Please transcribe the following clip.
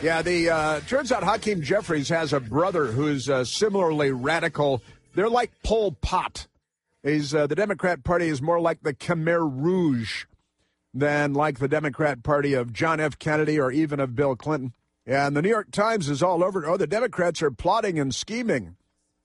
Yeah, the turns out Hakeem Jeffries has a brother who's similarly radical. They're like Pol Pot. The Democrat Party is more like the Khmer Rouge than like the Democrat Party of John F. Kennedy or even of Bill Clinton. Yeah, and the New York Times is all over it. Oh, the Democrats are plotting and scheming.